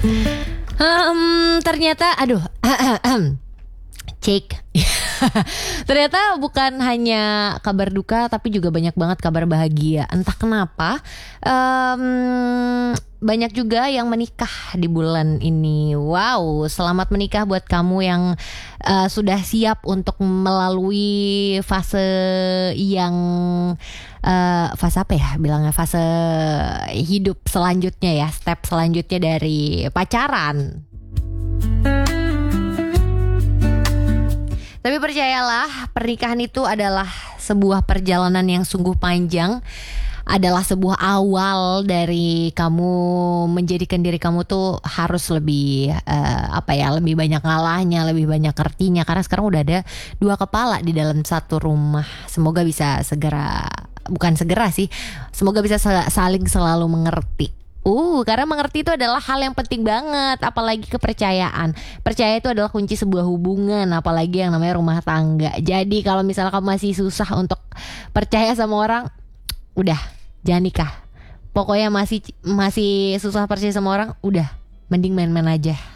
Ternyata aduh cek ternyata bukan hanya kabar duka tapi juga banyak banget kabar bahagia. Entah kenapa banyak juga yang menikah di bulan ini. Wow, selamat menikah buat kamu yang sudah siap untuk melalui fase yang fase apa ya bilangnya, fase hidup selanjutnya ya, step selanjutnya dari pacaran. Tapi percayalah, pernikahan itu adalah sebuah perjalanan yang sungguh panjang, adalah sebuah awal dari kamu menjadikan diri kamu tuh harus lebih lebih banyak ngalahnya, lebih banyak ngertinya, karena sekarang udah ada dua kepala di dalam satu rumah. Semoga bisa semoga bisa saling selalu mengerti. Karena mengerti itu adalah hal yang penting banget, apalagi kepercayaan. Percaya itu adalah kunci sebuah hubungan, apalagi yang namanya rumah tangga. Jadi kalau misalnya kamu masih susah untuk percaya sama orang, udah jangan nikah. Pokoknya masih susah percaya sama orang, udah mending main-main aja.